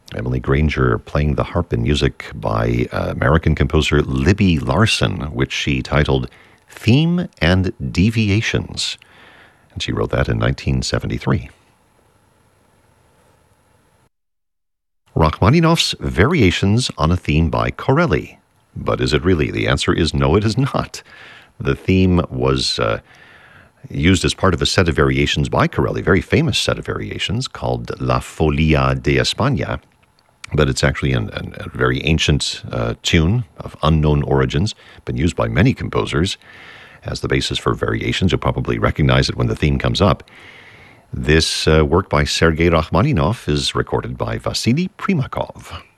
Emily Granger playing the harp in music by American composer Libby Larsen, which she titled Theme and Deviations. And she wrote that in 1973. Rachmaninoff's Variations on a Theme by Corelli. But is it really? The answer is no, it is not. The theme was used as part of a set of variations by Corelli, a very famous set of variations called La Folia de España. But it's actually a very ancient tune of unknown origins, been used by many composers as the basis for variations. You'll probably recognize it when the theme comes up. This work by Sergei Rachmaninoff is recorded by Vasily Primakov.